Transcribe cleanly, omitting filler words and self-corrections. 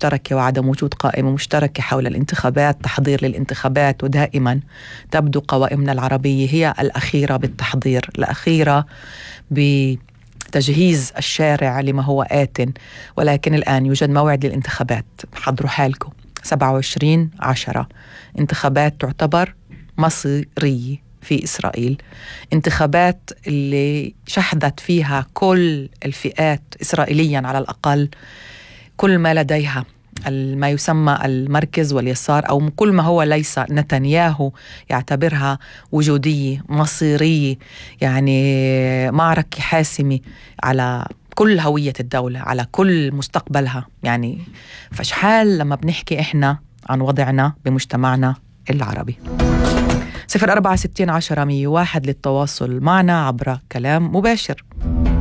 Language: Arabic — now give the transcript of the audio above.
مشتركة وعدم وجود قائمة مشتركة حول الانتخابات، تحضير للانتخابات. ودائما تبدو قوائمنا العربية هي الأخيرة بالتحضير، الأخيرة بتجهيز الشارع لما هو آت. ولكن الآن يوجد موعد للانتخابات، حضروا حالكم 27/10، انتخابات تعتبر مصيرية في إسرائيل، انتخابات اللي شهدت فيها كل الفئات إسرائيليا على الأقل كل ما لديها ما يسمى المركز واليسار، أو كل ما هو ليس نتنياهو يعتبرها وجودية مصيرية، يعني معركة حاسمة على كل هوية الدولة، على كل مستقبلها. يعني فشحال لما بنحكي إحنا عن وضعنا بمجتمعنا العربي. 0460 10 101 للتواصل معنا عبر كلام مباشر.